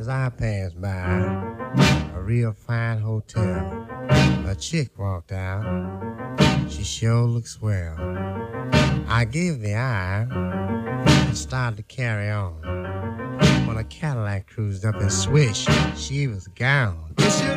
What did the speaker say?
As I passed by a real fine hotel, a chick walked out. She sure looked swell. I gave the eye and started to carry on when a Cadillac cruised up and swish, she was gone. You should